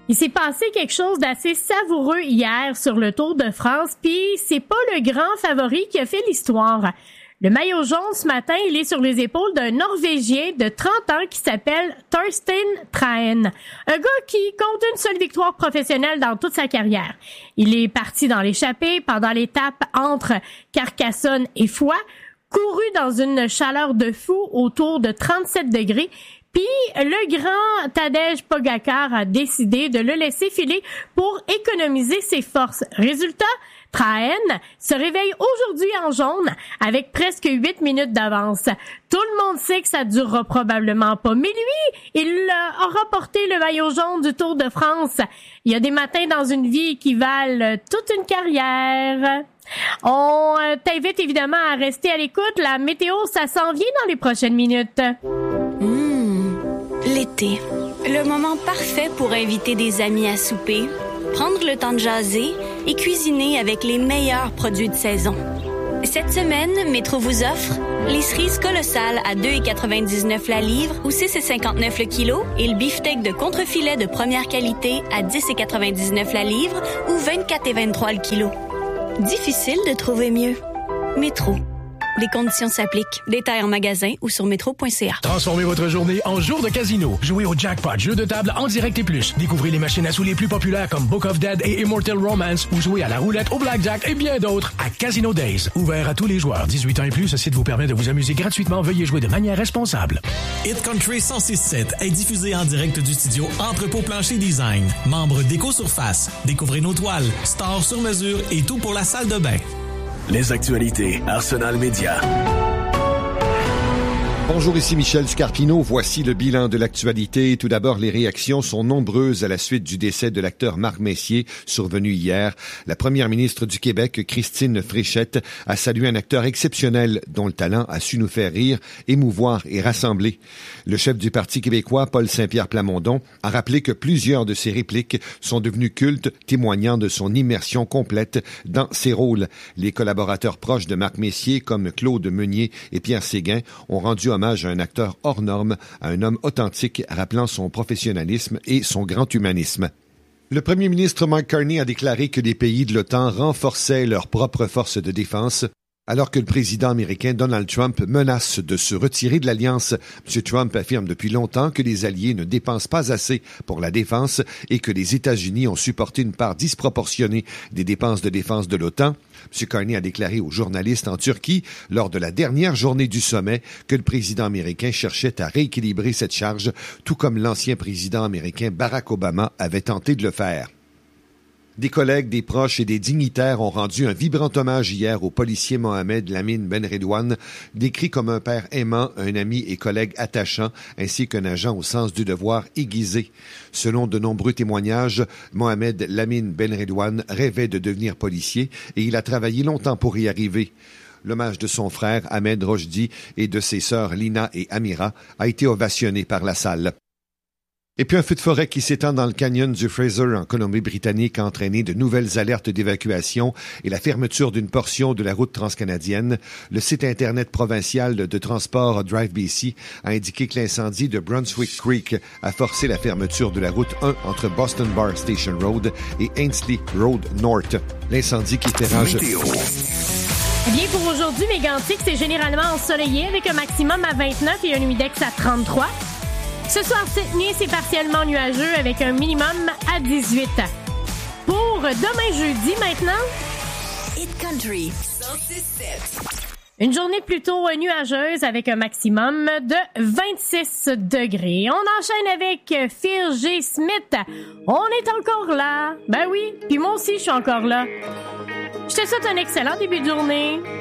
Il s'est passé quelque chose d'assez savoureux hier sur le Tour de France, puis c'est pas le grand favori qui a fait l'histoire. Le maillot jaune ce matin, il est sur les épaules d'un Norvégien de 30 ans qui s'appelle Thorstein Trahen. Un gars qui compte une seule victoire professionnelle dans toute sa carrière. Il est parti dans l'échappée pendant l'étape entre Carcassonne et Foix, couru dans une chaleur de fou autour de 37 degrés. Puis le grand Tadej Pogačar a décidé de le laisser filer pour économiser ses forces. Résultat, Trahen se réveille aujourd'hui en jaune avec presque 8 minutes d'avance. Tout le monde sait que ça durera probablement pas, mais lui, il aura porté le maillot jaune du Tour de France. Il y a des matins dans une vie qui valent toute une carrière. On t'invite évidemment à rester à l'écoute. La météo, ça s'en vient dans les prochaines minutes. L'été, le moment parfait pour inviter des amis à souper, prendre le temps de jaser et cuisiner avec les meilleurs produits de saison. Cette semaine, Métro vous offre les cerises colossales à 2,99 la livre ou 6,59 le kilo et le beefsteak de contrefilet de première qualité à 10,99 la livre ou 24,23 le kilo. Difficile de trouver mieux. Métro. Des conditions s'appliquent. Détails en magasin ou sur métro.ca. Transformez votre journée en jour de casino. Jouez au jackpot, jeu de table en direct et plus. Découvrez les machines à sous les plus populaires comme Book of Dead et Immortal Romance ou jouez à la roulette, au blackjack et bien d'autres à Casino Days. Ouvert à tous les joueurs. 18 ans et plus, ce site vous permet de vous amuser gratuitement. Veuillez jouer de manière responsable. Hit Country 106.7 est diffusé en direct du studio Entrepôt Plancher Design. Membre d'Éco-Surface. Découvrez nos toiles, stores sur mesure et tout pour la salle de bain. Les actualités Arsenal Média. Bonjour, ici Michel Scarpino. Voici le bilan de l'actualité. Tout d'abord, les réactions sont nombreuses à la suite du décès de l'acteur Marc Messier, survenu hier. La première ministre du Québec, Christine Fréchette, a salué un acteur exceptionnel dont le talent a su nous faire rire, émouvoir et rassembler. Le chef du Parti québécois, Paul Saint-Pierre Plamondon, a rappelé que plusieurs de ses répliques sont devenues cultes, témoignant de son immersion complète dans ses rôles. Les collaborateurs proches de Marc Messier, comme Claude Meunier et Pierre Séguin, ont rendu hommage à un acteur hors norme, à un homme authentique rappelant son professionnalisme et son grand humanisme. Le premier ministre Mark Carney a déclaré que les pays de l'OTAN renforçaient leurs propres forces de défense, alors que le président américain Donald Trump menace de se retirer de l'Alliance. M. Trump affirme depuis longtemps que les Alliés ne dépensent pas assez pour la défense et que les États-Unis ont supporté une part disproportionnée des dépenses de défense de l'OTAN. M. Carney a déclaré aux journalistes en Turquie, lors de la dernière journée du sommet, que le président américain cherchait à rééquilibrer cette charge, tout comme l'ancien président américain Barack Obama avait tenté de le faire. Des collègues, des proches et des dignitaires ont rendu un vibrant hommage hier au policier Mohamed Lamine Benredouane, décrit comme un père aimant, un ami et collègue attachant, ainsi qu'un agent au sens du devoir aiguisé. Selon de nombreux témoignages, Mohamed Lamine Benredouane rêvait de devenir policier et il a travaillé longtemps pour y arriver. L'hommage de son frère Ahmed Rochdi et de ses sœurs Lina et Amira a été ovationné par la salle. Et puis un feu de forêt qui s'étend dans le canyon du Fraser en Colombie-Britannique a entraîné de nouvelles alertes d'évacuation et la fermeture d'une portion de la route transcanadienne. Le site Internet provincial de transport Drive BC a indiqué que l'incendie de Brunswick Creek a forcé la fermeture de la route 1 entre Boston Bar Station Road et Ainsley Road North. L'incendie qui fait rage. Bien, pour aujourd'hui, Mégantic, c'est généralement ensoleillé avec un maximum à 29 et un humidex à 33. Ce soir, cette nuit, c'est partiellement nuageux avec un minimum à 18. Pour demain jeudi, maintenant, Hit Country 106.7. Une journée plutôt nuageuse avec un maximum de 26 degrés. On enchaîne avec Phil G. Smith. On est encore là. Ben oui, puis moi aussi, je suis encore là. Je te souhaite un excellent début de journée.